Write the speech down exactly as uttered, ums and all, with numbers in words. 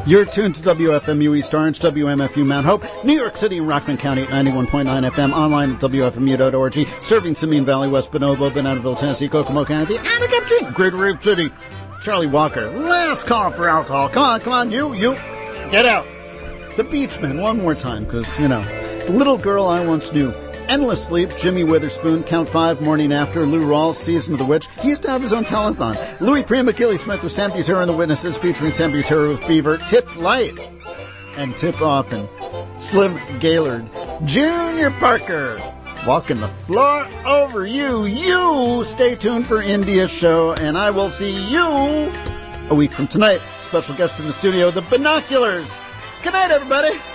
You're tuned to W F M U East Orange, W M F U Mount Hope, New York City, and Rockland County at ninety-one point nine F M, online at W F M U dot org, serving Simeon Valley, West Bonobo, Bananaville, Tennessee, Kokomo County, Anacaptree, Greater Rape City. Charlie Walker, last call for alcohol. Come on, come on, you, you, get out. The Beachmen, one more time, because, you know, the little girl I once knew. Endless Sleep, Jimmy Witherspoon, Count Five, Morning After, Lou Rawls, Season of the Witch. He used to have his own telethon. Louis Prima, Gilly Smith with Sam Butera and the Witnesses, featuring Sam Butera with Fever, Tip Light, and Tip Often, Slim Gaylord, Junior Parker, walking the floor over you. You stay tuned for India's show, and I will see you a week from tonight. Special guest in the studio, the Binoculars. Good night, everybody.